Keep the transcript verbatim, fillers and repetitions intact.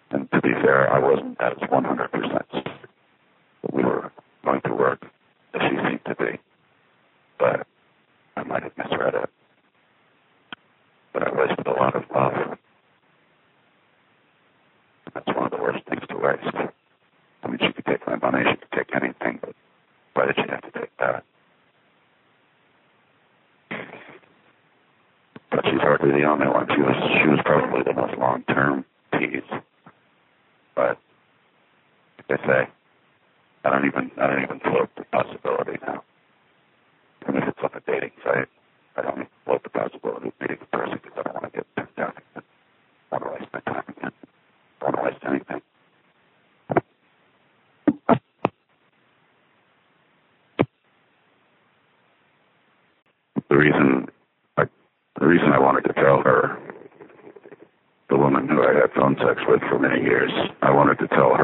And to be fair, I wasn't as one hundred percent that we were going to work as she seemed to be. But I might have misread it. But I wasted a lot of love. That's one of the worst things to waste. I mean, she could take my money, she could take anything, but why did she have to take that? But she's hardly the only one. She was she was probably the most long-term tease. But like I say, I don't even I don't even float the possibility now. Even if it's on a dating site, I don't even float the possibility of meeting a person because I don't want to get picked down again. I don't want to waste my time again. I don't want to waste anything. The reason I, the reason I wanted to tell her, the woman who I had phone sex with for many years, I wanted to tell her